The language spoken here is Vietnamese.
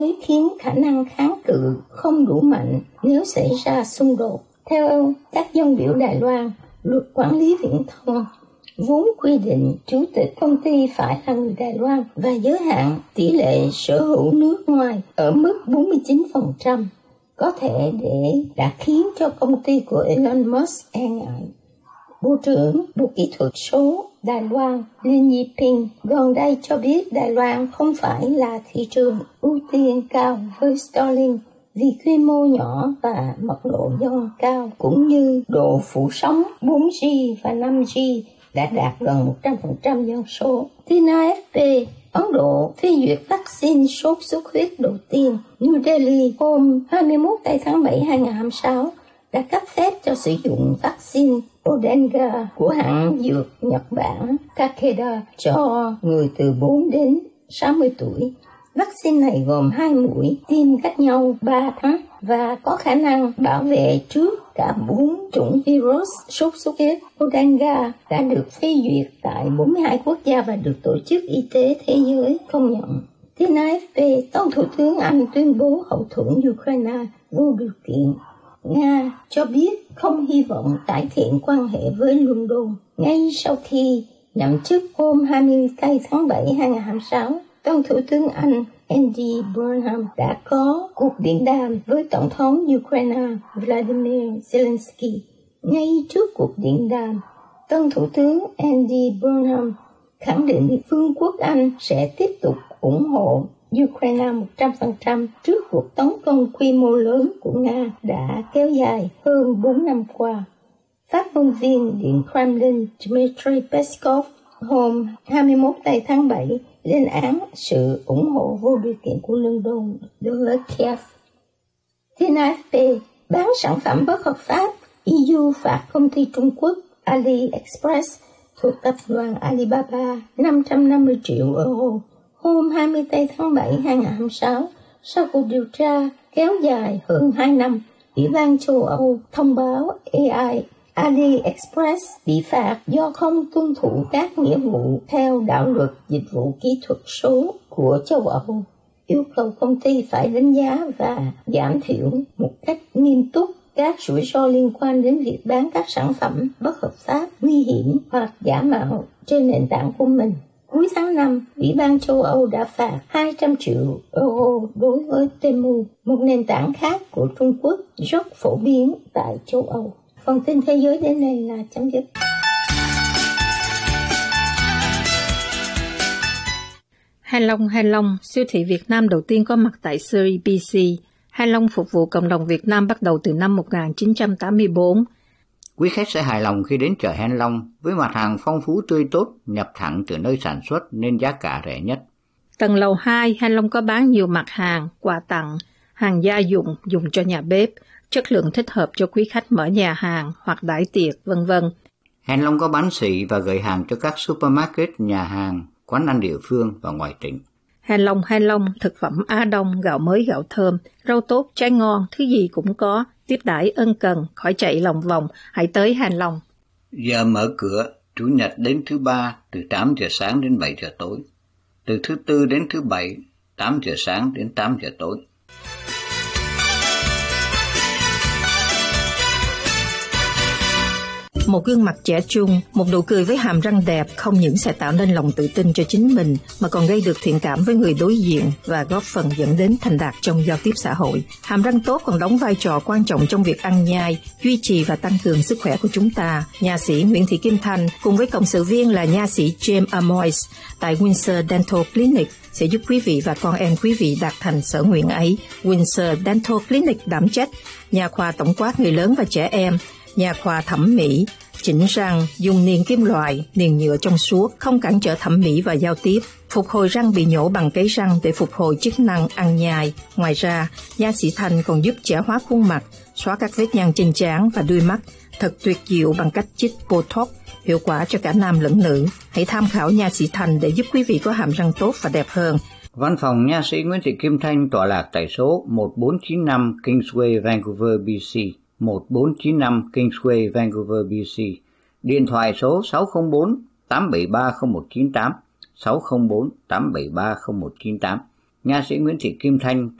khiến khả năng kháng cự không đủ mạnh nếu xảy ra xung đột. Theo các dân biểu Đài Loan, luật quản lý viễn thông vốn quy định chủ tịch công ty phải là người Đài Loan và giới hạn tỷ lệ sở hữu nước ngoài ở mức 49%, có thể đã khiến cho công ty của Elon Musk e ngại. Bộ trưởng Bộ Kỹ thuật số Đài Loan Lin Yiping gần đây cho biết Đài Loan không phải là thị trường ưu tiên cao với Starlink vì quy mô nhỏ và mật độ dân cao, cũng như độ phủ sóng 4G và 5G đã đạt gần 100% dân số. Tin AFP, Ấn Độ phê duyệt vaccine sốt xuất huyết đầu tiên. New Delhi hôm 21 tháng 7 2026 đã cấp phép cho sử dụng vaccine Odenga của hãng dược Nhật Bản Takeda cho người từ 4 đến 60 tuổi. Vaccine này gồm 2 mũi tiêm cách nhau 3 tháng và có khả năng bảo vệ trước cả 4 chủng virus sốt xuất huyết. Odenga đã được phê duyệt tại 42 quốc gia và được Tổ chức Y tế Thế giới công nhận. Tin AFP, Tổng Thủ tướng Anh tuyên bố hậu thuẫn Ukraine vô điều kiện. Nga cho biết không hy vọng cải thiện quan hệ với London. Ngay sau khi nhậm chức hôm 20 tháng 7 2026, Tổng Thủ tướng Anh Andy Burnham đã có cuộc điện đàm với Tổng thống Ukraine Vladimir Zelensky. Ngay trước cuộc điện đàm, Tổng Thủ tướng Andy Burnham khẳng định Vương quốc Anh sẽ tiếp tục ủng hộ Ukraine 100% trước cuộc tấn công quy mô lớn của Nga đã kéo dài hơn 4 năm qua. Phát ngôn viên Điện Kremlin Dmitry Peskov hôm 21 tháng 7 lên án sự ủng hộ vô điều kiện của London đối với Kiev. Tin AFP, bán sản phẩm bất hợp pháp, EU phạt công ty Trung Quốc AliExpress thuộc tập đoàn Alibaba 550 triệu euro. Hôm 20 tháng 7 2026, sau cuộc điều tra kéo dài hơn 2 năm, Ủy ban châu Âu thông báo AliExpress bị phạt do không tuân thủ các nghĩa vụ theo đạo luật dịch vụ kỹ thuật số của châu Âu, yêu cầu công ty phải đánh giá và giảm thiểu một cách nghiêm túc các rủi ro liên quan đến việc bán các sản phẩm bất hợp pháp, nguy hiểm hoặc giả mạo trên nền tảng của mình. Cuối tháng 5, Ủy ban châu Âu đã phạt 200 triệu euro đối với Temu, một nền tảng khác của Trung Quốc rất phổ biến tại châu Âu. Phần tin thế giới đến đây là chấm dứt. Hai Long, siêu thị Việt Nam đầu tiên có mặt tại Surrey, BC. Hai Long phục vụ cộng đồng Việt Nam bắt đầu từ năm 1984. Quý khách sẽ hài lòng khi đến chợ Hen Long với mặt hàng phong phú tươi tốt, nhập thẳng từ nơi sản xuất nên giá cả rẻ nhất. Tầng lầu 2, Hen Long có bán nhiều mặt hàng, quà tặng, hàng gia dụng dùng cho nhà bếp, chất lượng thích hợp cho quý khách mở nhà hàng hoặc đãi tiệc, v.v. Hen Long có bán sỉ và gửi hàng cho các supermarket, nhà hàng, quán ăn địa phương và ngoài tỉnh. Hen Long, thực phẩm Á Đông, gạo mới gạo thơm, rau tốt, trái ngon, thứ gì cũng có, tiếp đãi ân cần, khỏi chạy lòng vòng, hãy tới Hen Long. Giờ mở cửa, Chủ nhật đến thứ Ba từ 8 giờ sáng đến 7 giờ tối, từ thứ Tư đến thứ Bảy 8 giờ sáng đến 8 giờ tối. Một gương mặt trẻ trung, một nụ cười với hàm răng đẹp không những sẽ tạo nên lòng tự tin cho chính mình mà còn gây được thiện cảm với người đối diện và góp phần dẫn đến thành đạt trong giao tiếp xã hội. Hàm răng tốt còn đóng vai trò quan trọng trong việc ăn nhai, duy trì và tăng cường sức khỏe của chúng ta. Nha sĩ Nguyễn Thị Kim Thanh cùng với cộng sự viên là nha sĩ James Amois tại Windsor Dental Clinic sẽ giúp quý vị và con em quý vị đạt thành sở nguyện ấy. Windsor Dental Clinic đảm trách nha khoa tổng quát người lớn và trẻ em, nha khoa thẩm mỹ, chỉnh răng, dùng niền kim loại, niền nhựa trong suốt, không cản trở thẩm mỹ và giao tiếp, phục hồi răng bị nhổ bằng cấy răng để phục hồi chức năng ăn nhai. Ngoài ra, nha sĩ Thanh còn giúp trẻ hóa khuôn mặt, xóa các vết nhăn trên trán và đuôi mắt, thật tuyệt diệu bằng cách chích Botox, hiệu quả cho cả nam lẫn nữ. Hãy tham khảo nha sĩ Thanh để giúp quý vị có hàm răng tốt và đẹp hơn. Văn phòng nha sĩ Nguyễn Thị Kim Thanh tọa lạc tại số 1495 Kingsway, Vancouver, BC. 1495 Kingsway, Vancouver, BC. Điện thoại số 604 873 0198, 604 873 0198. nha sĩ Nguyễn Thị Kim Thanh